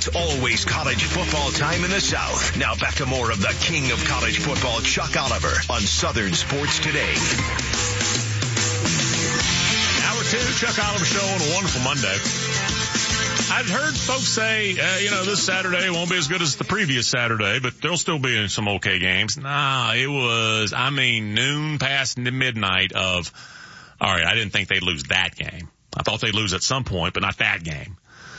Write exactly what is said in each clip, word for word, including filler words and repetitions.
It's always college football time in the South. Now back to more of the king of college football, Chuck Oliver, on Southern Sports Today. Hour two, Chuck Oliver Show on a wonderful Monday. I'd heard folks say, uh, you know, this Saturday won't be as good as the previous Saturday, but there'll still be some okay games. Nah, it was, I mean, noon past midnight of, all right, I didn't think they'd lose that game. I thought they'd lose at some point, but not that game.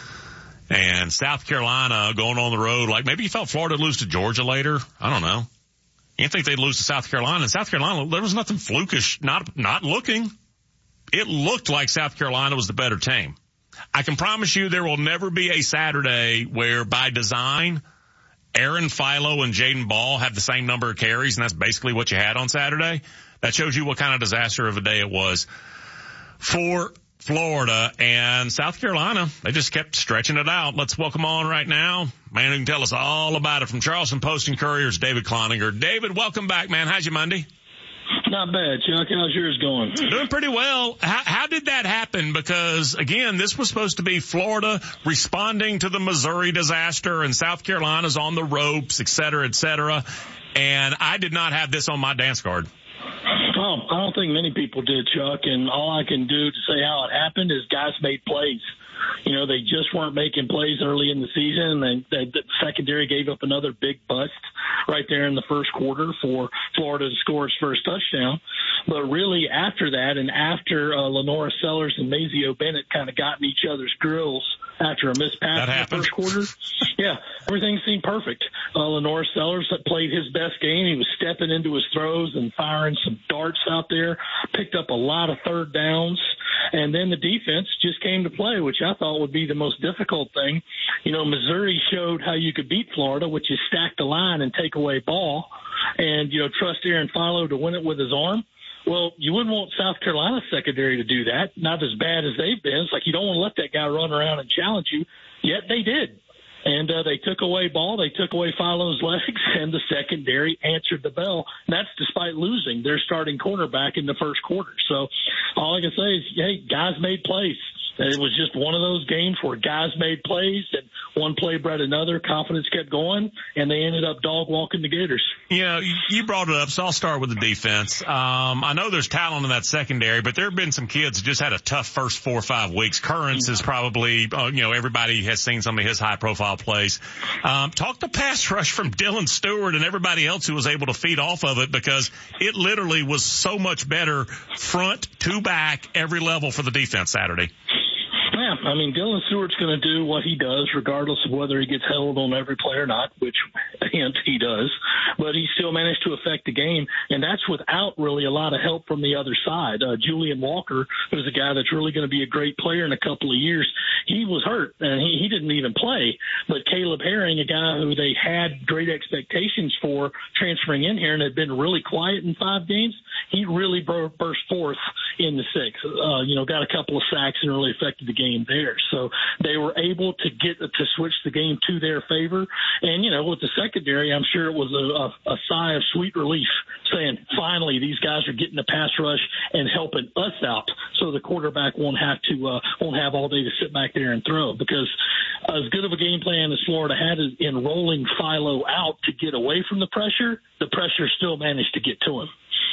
And South Carolina going on the road, like maybe you thought Florida would lose to Georgia later. I don't know. You didn't think they'd lose to South Carolina. And South Carolina, there was nothing flukish, not, not looking. It looked like South Carolina was the better team. I can promise you there will never be a Saturday where by design, Aaron Philo and Jaden Ball have the same number of carries, and that's basically what you had on Saturday. That shows you what kind of disaster of a day it was for Florida. And South Carolina, they just kept stretching it out. Let's welcome on right now, man who can tell us all about it from Charleston Post and Courier's David Cloninger. David, welcome back, man. How's your Monday? Not bad, Chuck. How's yours going? Doing pretty well. How, how did that happen? Because, again, this was supposed to be Florida responding to the Missouri disaster, and South Carolina's on the ropes, et cetera, et cetera. And I did not have this on my dance card. Oh, I don't think many people did, Chuck. And all I can do to say how it happened is guys made plays. You know, they just weren't making plays early in the season. And the, the secondary gave up another big bust right there in the first quarter for Florida to score its first touchdown. But really after that, and after uh, Lenora Sellers and Mazio Bennett kind of got in each other's grills after a missed pass in the first quarter, yeah, everything seemed perfect. Uh, Lenora Sellers played his best game. He was stepping into his throws and firing some darts out there, picked up a lot of third downs. And then the defense just came to play, which I thought would be the most difficult thing. You know, Missouri showed how you could beat Florida, which is stack the line and take away ball and, you know, trust Aaron Philo to win it with his arm. Well, you wouldn't want South Carolina's secondary to do that, not as bad as they've been. It's like you don't want to let that guy run around and challenge you, yet they did. And uh, they took away ball, they took away Philo's legs, and the secondary answered the bell. And that's despite losing their starting cornerback in the first quarter. So all I can say is, hey, guys made plays. And it was just one of those games where guys made plays and one play bred another. Confidence kept going, and they ended up dog walking the Gators. You know, you brought it up, so I'll start with the defense. Um, I know there's talent in that secondary, but there have been some kids who just had a tough first four or five weeks. Currents is probably, uh, you know, everybody has seen some of his high-profile plays. Um, talk the pass rush from Dylan Stewart and everybody else who was able to feed off of it, because it literally was so much better front to back, every level for the defense Saturday. Yeah, I mean, Dylan Stewart's going to do what he does regardless of whether he gets held on every play or not, which, hint, he does. But he still managed to affect the game, and that's without really a lot of help from the other side. Uh, Julian Walker, who's a guy that's really going to be a great player in a couple of years, he was hurt, and he, he didn't even play. But Caleb Herring, a guy who they had great expectations for transferring in here and had been really quiet in five games, he really burst forth in the sixth. Uh, you know, got a couple of sacks and really affected the game there. So they were able to get to switch the game to their favor. And, you know, with the secondary, I'm sure it was a, a, a sigh of sweet relief saying, finally, these guys are getting the pass rush and helping us out so the quarterback won't have to, uh, won't have all day to sit back there and throw. Because as good of a game plan as Florida had in rolling Philo out to get away from the pressure, the pressure still managed to get to him.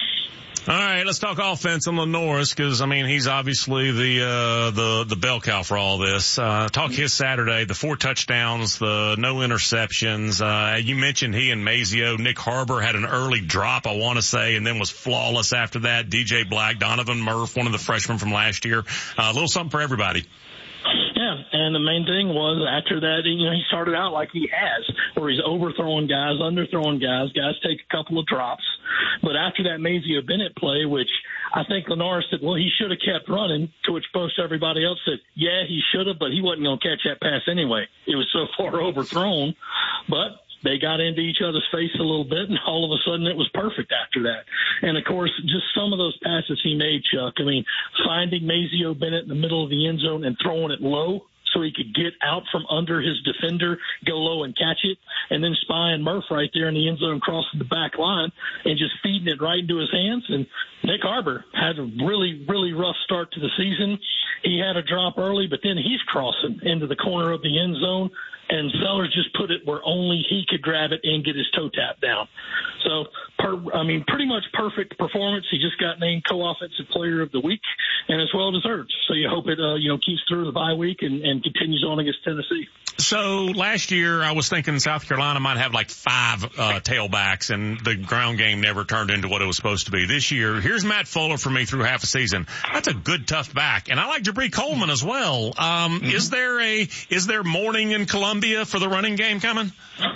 All right, let's talk offense on Lenoris, because, I mean, he's obviously the uh the the bell cow for all this. Uh talk his Saturday, the four touchdowns, the no interceptions. Uh you mentioned he and Mazio. Nick Harbor had an early drop, I want to say, and then was flawless after that. D J Black, Donovan Murph, one of the freshmen from last year. Uh, a little something for everybody. Yeah, and the main thing was after that, you know, he started out like he has, where he's overthrowing guys, underthrowing guys, guys take a couple of drops. But after that Mazio Bennett play, which I think Lenora said, well, he should have kept running, to which most everybody else said, yeah, he should have, but he wasn't going to catch that pass anyway. It was so far overthrown. But they got into each other's face a little bit, and all of a sudden it was perfect after that. And, of course, just some of those passes he made, Chuck. I mean, finding Mazio Bennett in the middle of the end zone and throwing it low so he could get out from under his defender, go low and catch it, and then spying Murph right there in the end zone crossing the back line and just feeding it right into his hands. And Nick Harbor had a really, really rough start to the season. He had a drop early, but then he's crossing into the corner of the end zone. and Sellers just put it where only he could grab it and get his toe tap down. So, per, I mean, pretty much perfect performance. He just got named co-offensive player of the week, and it's well deserved. So you hope it, uh, you know, keeps through the bye week and, and continues on against Tennessee. So last year I was thinking South Carolina might have like five uh, tailbacks, and the ground game never turned into what it was supposed to be. This year, here's Matt Fuller for me through half a season. That's a good tough back, and I like Jabri Coleman as well. Um, mm-hmm. Is there a is there morning in Columbia for the running game coming?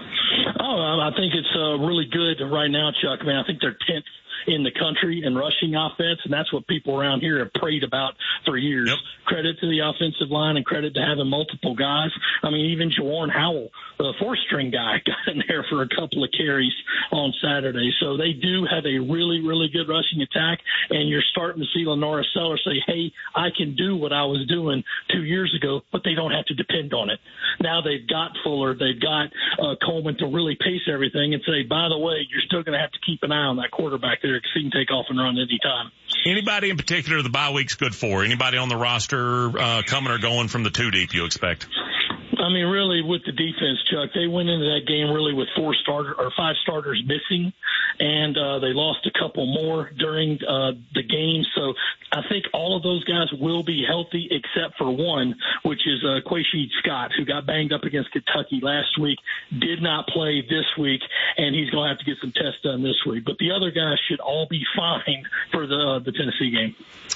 Oh, I think it's uh, really good right now, Chuck. I mean, I think they're tenth in the country in rushing offense, and that's what people around here have prayed about for years. Yep. Credit to the offensive line and credit to having multiple guys. I mean, even Jawan Howell, the four-string guy, got in there for a couple of carries on Saturday. So they do have a really, really good rushing attack, and you're starting to see Lenora Sellers say, hey, I can do what I was doing two years ago, but they don't have to depend on it. Now they've got Fuller, they've got uh, Coleman to really pace everything and say, by the way, you're still going to have to keep an eye on that quarterback there because he can take off and run anytime. Anybody in particular the bye week's good for? Anybody on the roster uh, coming or going from the two deep you expect? I mean, really, with the defense, Chuck, they went into that game really with four starter or five starters missing, and uh, they lost a couple more during uh, the game. So I think all of those guys will be healthy except for one, which is uh, Quashie Scott, who got banged up against Kentucky last week, did not play this week, and he's going to have to get some tests done this week. But the other guys should all be fine for the uh, the Tennessee game.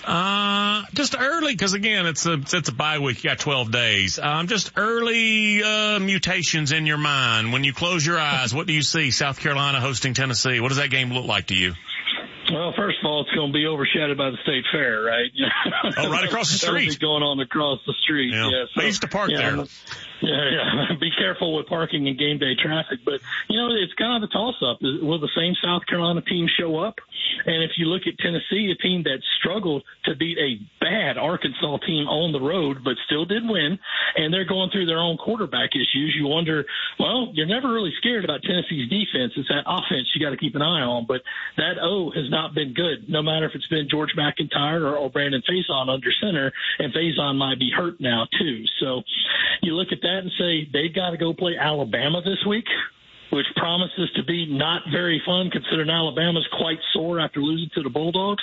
Uh, just early, because again, it's a it's a bye week. You got twelve days. Um, just early uh, mutations in your mind. When you close your eyes, what do you see? South Carolina hosting Tennessee. What does that game look like to you? Well, first of all, it's going to be overshadowed by the State Fair, right? Oh, right across the street. Going on across the street. Yeah. Yeah, so, I used to park yeah, there. Yeah, yeah. Be careful with parking and game day traffic. But, you know, it's kind of a toss-up. Will the same South Carolina team show up? And if you look at Tennessee, a team that struggled to beat a bad Arkansas team on the road, but still did win, and they're going through their own quarterback issues, you wonder, well, you're never really scared about Tennessee's defense. It's that offense you got to keep an eye on. But that O has not been good, no matter if it's been George McIntyre or, or Brandon Faison under center, and Faison might be hurt now too. So you look at that and say they've got to go play Alabama this week, which promises to be not very fun considering Alabama's quite sore after losing to the Bulldogs.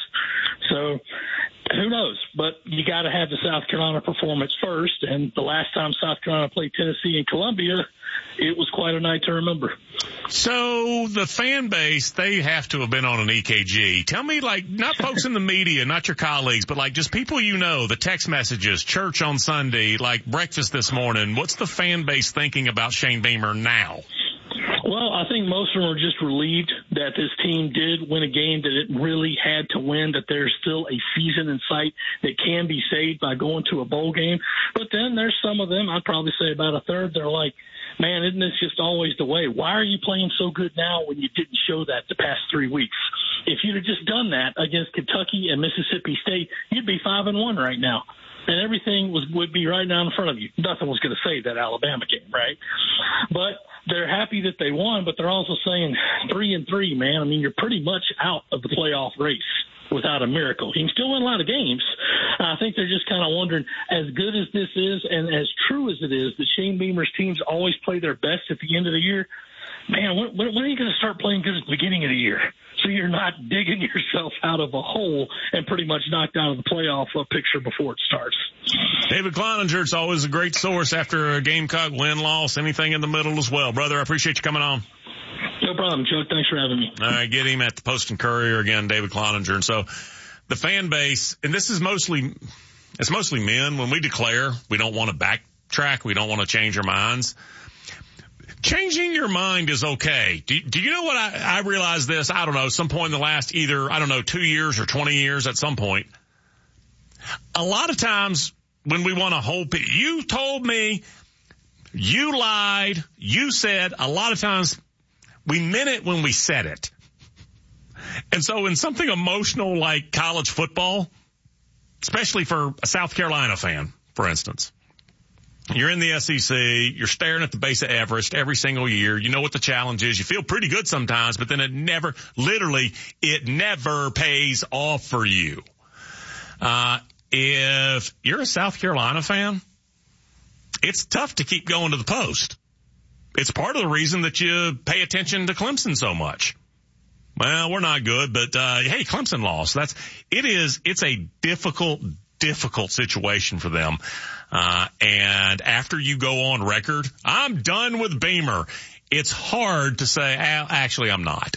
So who knows? But you got to have the South Carolina performance first. And the last time South Carolina played Tennessee in Columbia, it was quite a night to remember. So the fan base, they have to have been on an E K G. Tell me, like, not folks in the media, not your colleagues, but like just people you know, the text messages, church on Sunday, like breakfast this morning. What's the fan base thinking about Shane Beamer now? Well, I think most of them are just relieved that this team did win a game that it really had to win, that there's still a season in sight that can be saved by going to a bowl game. But then there's some of them, I'd probably say about a third, they're like, man, isn't this just always the way? Why are you playing so good now when you didn't show that the past three weeks? If you'd have just done that against Kentucky and Mississippi State, you'd be five and one right now. And everything was would be right down in front of you. Nothing was going to save that Alabama game, right? But they're happy that they won, but they're also saying three and three, man. I mean, you're pretty much out of the playoff race without a miracle. You can still win a lot of games. I think they're just kind of wondering, as good as this is and as true as it is that Shane Beamer's teams always play their best at the end of the year, man, when, when are you going to start playing good at the beginning of the year? So you're not digging yourself out of a hole and pretty much knocked out of the playoff picture before it starts. David Cloninger, it's always a great source after a Gamecock win-loss, anything in the middle as well. Brother, I appreciate you coming on. No problem, Chuck. Thanks for having me. All right, get him at the Post and Courier again, David Cloninger. And so the fan base, and this is mostly, it's mostly men. When we declare we don't want to backtrack, we don't want to change our minds, changing your mind is okay. Do, do you know what I, I realized this? I don't know, some point in the last either, I don't know, two years or twenty years at some point. A lot of times when we want to hold, you told me, you lied, you said, a lot of times we meant it when we said it. And so in something emotional like college football, especially for a South Carolina fan, for instance, you're in the S E C, you're staring at the base of Everest every single year. You know what the challenge is. You feel pretty good sometimes, but then it never, literally, it never pays off for you. Uh, if you're a South Carolina fan, it's tough to keep going to the Post. It's part of the reason that you pay attention to Clemson so much. Well, we're not good, but, uh, hey, Clemson lost. That's, it is, it's a difficult, difficult situation for them. Uh, and after you go on record, I'm done with Beamer. It's hard to say, actually, I'm not.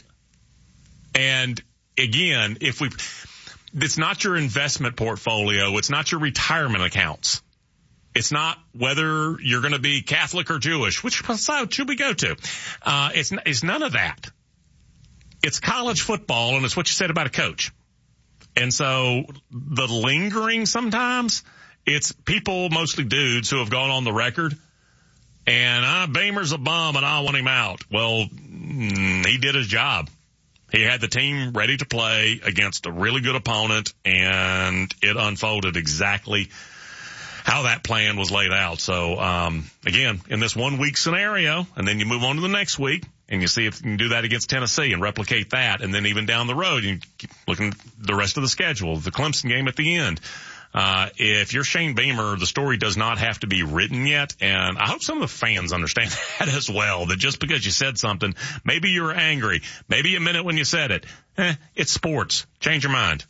And again, if we, it's not your investment portfolio. It's not your retirement accounts. It's not whether you're going to be Catholic or Jewish. Which side should we go to? Uh, it's, it's none of that. It's college football, and it's what you said about a coach. And so the lingering sometimes, it's people, mostly dudes, who have gone on the record, and ah, Beamer's a bum and I want him out. Well, he did his job. He had the team ready to play against a really good opponent, and it unfolded exactly how that plan was laid out. So, um, again, in this one week scenario, and then you move on to the next week, and you see if you can do that against Tennessee and replicate that. And then even down the road, you keep looking at the rest of the schedule, the Clemson game at the end. Uh, if you're Shane Beamer, the story does not have to be written yet. And I hope some of the fans understand that as well, that just because you said something, maybe you were angry, maybe you meant it when you said it. Eh, it's sports. Change your mind.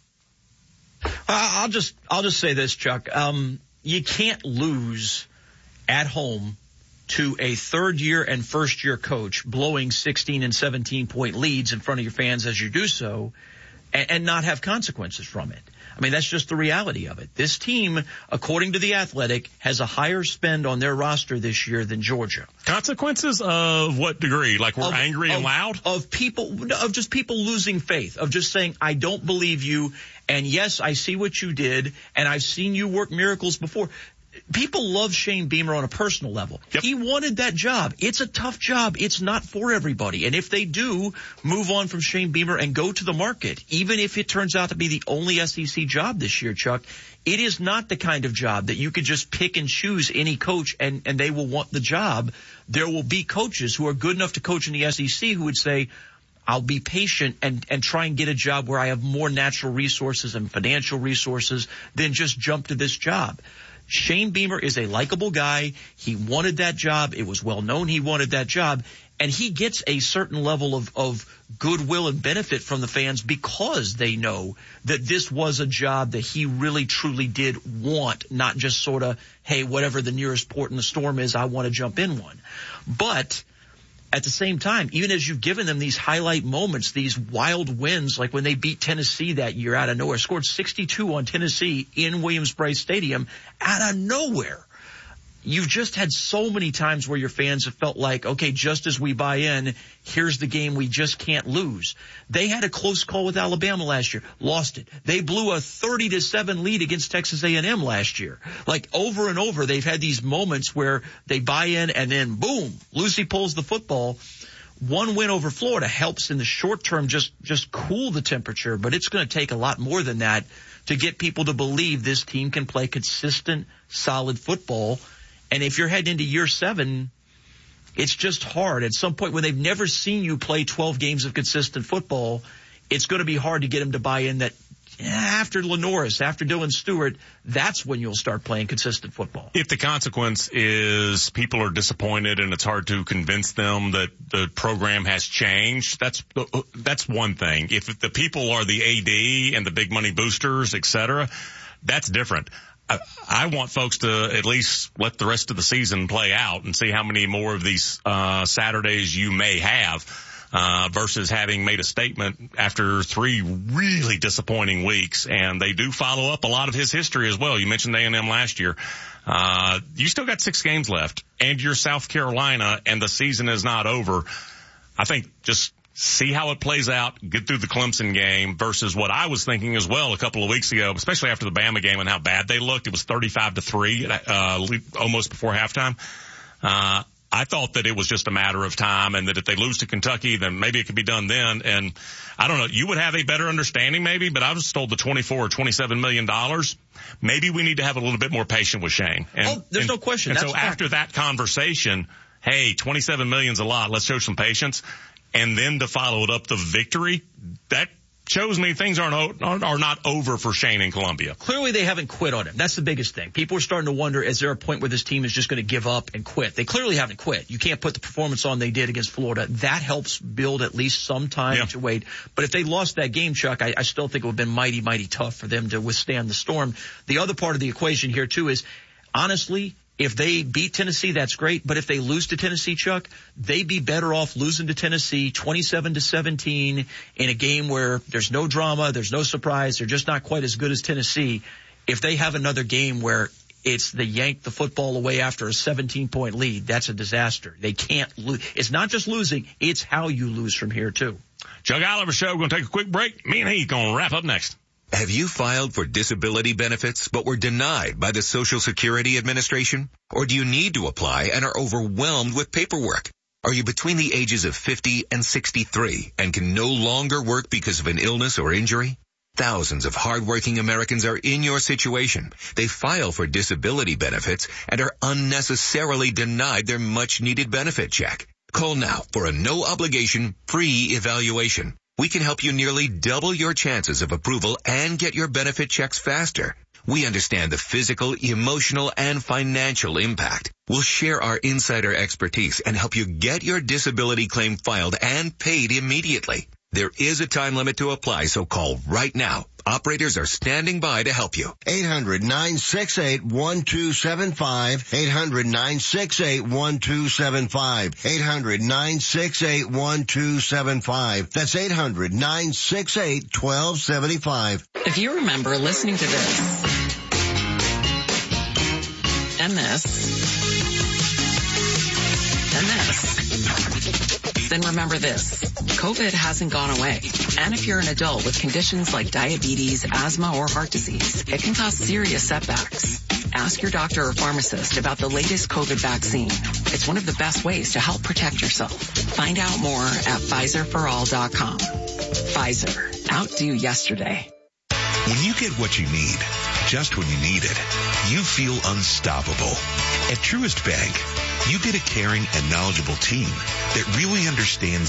I'll just, I'll just say this, Chuck. Um, you can't lose at home to a third-year and first-year coach blowing sixteen and seventeen-point leads in front of your fans as you do so, and, and not have consequences from it. I mean, that's just the reality of it. This team, according to The Athletic, has a higher spend on their roster this year than Georgia. Consequences of what degree? Like we're of, angry of, and loud? Of people, of just people losing faith, of just saying, I don't believe you, and yes, I see what you did, and I've seen you work miracles before. People love Shane Beamer on a personal level. Yep. He wanted that job. It's a tough job. It's not for everybody. And if they do move on from Shane Beamer and go to the market, even if it turns out to be the only S E C job this year, Chuck, it is not the kind of job that you could just pick and choose any coach and, and they will want the job. There will be coaches who are good enough to coach in the S E C who would say, I'll be patient and, and try and get a job where I have more natural resources and financial resources than just jump to this job. Shane Beamer is a likable guy. He wanted that job. It was well known he wanted that job. And he gets a certain level of, of goodwill and benefit from the fans because they know that this was a job that he really truly did want, not just sort of, hey, whatever the nearest port in the storm is, I want to jump in one. But at the same time, even as you've given them these highlight moments, these wild wins, like when they beat Tennessee that year out of nowhere, scored sixty-two on Tennessee in Williams-Brice Stadium out of nowhere. You've just had so many times where your fans have felt like, okay, just as we buy in, here's the game we just can't lose. They had a close call with Alabama last year, lost it. They blew a thirty to seven lead against Texas A and M last year. Like over and over, they've had these moments where they buy in and then boom, Lucy pulls the football. One win over Florida helps in the short term just, just cool the temperature, but it's going to take a lot more than that to get people to believe this team can play consistent, solid football. And if you're heading into year seven, it's just hard. At some point when they've never seen you play twelve games of consistent football, it's going to be hard to get them to buy in that after Lenoris, after Dylan Stewart, that's when you'll start playing consistent football. If the consequence is people are disappointed and it's hard to convince them that the program has changed, that's that's one thing. If the people are the A D and the big money boosters, et cetera, that's different. I, I want folks to at least let the rest of the season play out and see how many more of these uh Saturdays you may have uh versus having made a statement after three really disappointing weeks. And they do follow up a lot of his history as well. You mentioned A and M last year. Uh you still got six games left and you're South Carolina and the season is not over. I think just see how it plays out, get through the Clemson game versus what I was thinking as well a couple of weeks ago, especially after the Bama game and how bad they looked. It was thirty-five to three, uh, almost before halftime. Uh, I thought that it was just a matter of time and that if they lose to Kentucky, then maybe it could be done then. And I don't know, you would have a better understanding maybe, but I was told the twenty-four or twenty-seven million dollars. Maybe we need to have a little bit more patience with Shane. And, oh, there's and, no question. And That's so fact. After that conversation, hey, twenty-seven million's a lot. Let's show some patience. And then to follow it up the victory, that shows me things aren't, aren't are not over for Shane in Columbia. Clearly they haven't quit on him. That's the biggest thing. People are starting to wonder, is there a point where this team is just going to give up and quit? They clearly haven't quit. You can't put the performance on they did against Florida. That helps build at least some time yeah. to wait. But if they lost that game, Chuck, I, I still think it would have been mighty, mighty tough for them to withstand the storm. The other part of the equation here, too, is honestly, if they beat Tennessee, that's great. But if they lose to Tennessee, Chuck, they'd be better off losing to Tennessee twenty-seven to seventeen in a game where there's no drama, there's no surprise, they're just not quite as good as Tennessee. If they have another game where it's the yank the football away after a seventeen-point lead, that's a disaster. They can't lose. It's not just losing, it's how you lose from here, too. Chuck Oliver Show, we're going to take a quick break. Me and he going to wrap up next. Have you filed for disability benefits but were denied by the Social Security Administration? Or do you need to apply and are overwhelmed with paperwork? Are you between the ages of fifty and sixty-three and can no longer work because of an illness or injury? Thousands of hardworking Americans are in your situation. They file for disability benefits and are unnecessarily denied their much-needed benefit check. Call now for a no-obligation, free evaluation. We can help you nearly double your chances of approval and get your benefit checks faster. We understand the physical, emotional, and financial impact. We'll share our insider expertise and help you get your disability claim filed and paid immediately. There is a time limit to apply, so call right now. Operators are standing by to help you. eight hundred nine six eight one two seven five. eight hundred nine six eight one two seven five. eight hundred nine six eight one two seven five. That's eight hundred nine six eight one two seven five. If you remember listening to this and this and this, then remember this. COVID hasn't gone away. And if you're an adult with conditions like diabetes, asthma, or heart disease, it can cause serious setbacks. Ask your doctor or pharmacist about the latest COVID vaccine. It's one of the best ways to help protect yourself. Find out more at Pfizer for all dot com. Pfizer. Outdo yesterday. When you get what you need, just when you need it, you feel unstoppable. At Truist Bank, you get a caring and knowledgeable team that really understands